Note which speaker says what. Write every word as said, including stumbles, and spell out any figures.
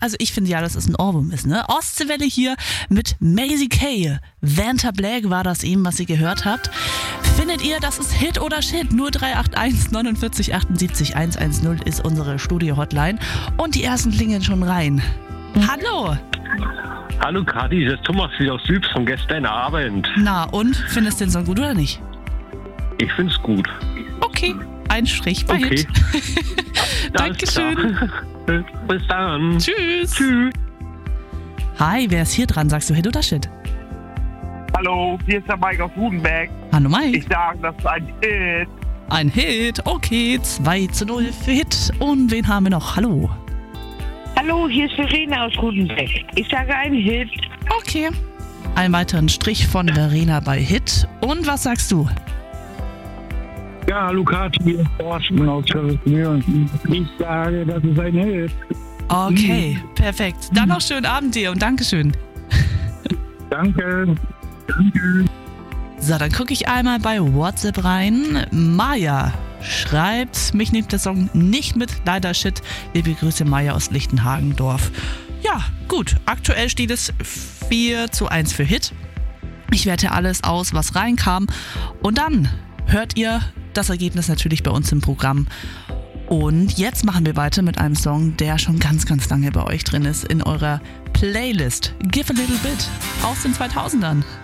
Speaker 1: Also ich finde ja, dass es ein Ohrwurm ist, ne? Ostseewelle hier mit Maisie Kay. Vanta Black war das eben, was ihr gehört habt. Findet ihr, das ist Hit oder Shit? Nur drei acht eins neunundvierzig achtundsiebzig hundertzehn ist unsere Studio-Hotline. Und die ersten klingeln schon rein. Hallo!
Speaker 2: Hallo Kati, das ist Thomas wieder aus Sübs von gestern Abend.
Speaker 1: Na und, findest du den Song gut oder nicht?
Speaker 2: Ich find's gut.
Speaker 1: Okay, ein Strich bei
Speaker 2: Okay.
Speaker 1: Hit. Dankeschön.
Speaker 2: Bis dann.
Speaker 1: Tschüss.
Speaker 2: Tschüss.
Speaker 1: Hi, wer ist hier dran? Sagst du Hit oder Shit?
Speaker 3: Hallo, hier ist der Mike aus Rudenbeck.
Speaker 1: Hallo Mike.
Speaker 3: Ich sage, das ist ein Hit.
Speaker 1: Ein Hit, okay, zwei zu null für Hit. Und wen haben wir noch? Hallo.
Speaker 4: Hallo, hier ist Verena aus Rudenbeck. Ich sage ein Hit.
Speaker 1: Okay. Einen weiteren Strich von Verena bei Hit. Und was sagst du?
Speaker 5: Ja, hallo Kati, hier ist Thorsten aus Schöresmühlen. Ich sage, das ist ein Hit.
Speaker 1: Okay, perfekt. Dann noch schönen Abend dir und Dankeschön.
Speaker 5: Danke. Danke.
Speaker 1: So, dann gucke ich einmal bei WhatsApp rein. Maja schreibt, mich nimmt der Song nicht mit, leider Shit. Liebe Grüße, Maja aus Lichtenhagendorf. Ja, gut. Aktuell steht es vier zu eins für Hit. Ich werte alles aus, was reinkam. Und dann hört ihr das Ergebnis natürlich bei uns im Programm. Und jetzt machen wir weiter mit einem Song, der schon ganz, ganz lange bei euch drin ist in eurer Playlist. Give a Little Bit aus den zweitausendern.